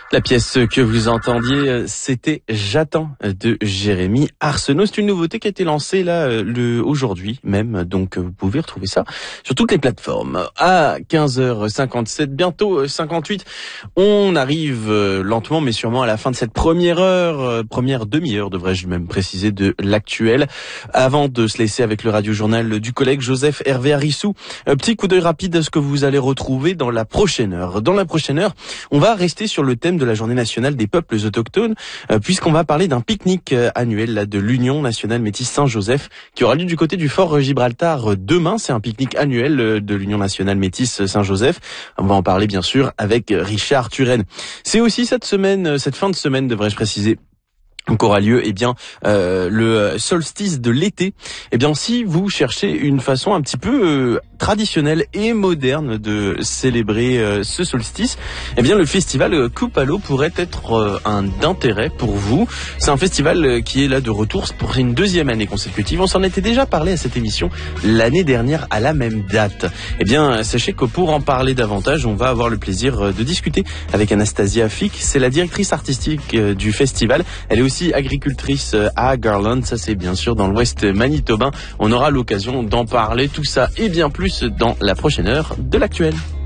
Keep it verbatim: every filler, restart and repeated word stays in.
La pièce que vous entendiez, c'était J'attends de Jérémy Arsenault. C'est une nouveauté qui a été lancée là le aujourd'hui même, donc vous pouvez retrouver ça sur toutes les plateformes. À quinze heures cinquante-sept, bientôt cinquante-huit, on arrive lentement mais sûrement à la fin de cette première heure, première demi-heure devrais-je même préciser, de l'actuel. Avant de se laisser avec le radio-journal du collègue Joseph Hervé Arissou, un petit coup d'œil rapide à ce que vous allez retrouver dans la prochaine heure. Dans la prochaine heure, on va rester sur le thème de la journée nationale des peuples autochtones, euh, puisqu'on va parler d'un pique-nique euh, annuel là, de l'Union nationale métisse Saint-Joseph, qui aura lieu du côté du fort Gibraltar euh, demain. C'est un pique-nique annuel euh, de l'Union nationale métisse Saint-Joseph. On va en parler bien sûr avec Richard Turenne. C'est aussi cette semaine, euh, cette fin de semaine devrais-je préciser, qu'aura lieu eh bien euh, le solstice de l'été. Eh bien si vous cherchez une façon un petit peu euh, traditionnelle et moderne de célébrer euh, ce solstice, eh bien le festival Kupalo pourrait être euh, un d'intérêt pour vous. C'est un festival euh, qui est là de retour pour une deuxième année consécutive. On s'en était déjà parlé à cette émission l'année dernière à la même date. Eh bien sachez que pour en parler davantage, on va avoir le plaisir de discuter avec Anastasia Fick. C'est la directrice artistique euh, du festival. Elle est aussi agricultrice à Garland, ça c'est bien sûr dans l'ouest manitobain. On aura l'occasion d'en parler, tout ça et bien plus dans la prochaine heure de l'actuel.